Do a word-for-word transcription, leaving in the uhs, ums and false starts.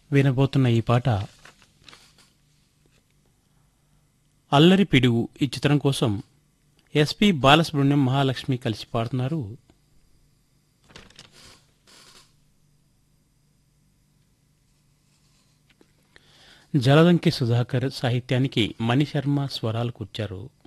వినబోతున్న ఈ పాట అల్లరి పిడుగు ఈ చిత్రం కోసం ఎస్పి బాలసుబ్రహ్మణ్యం మహాలక్ష్మి కలిసి పాడుతున్నారు. జలదంకి సుధాకర్ సాహిత్యానికి మణిశర్మ స్వరాలు కూర్చారు.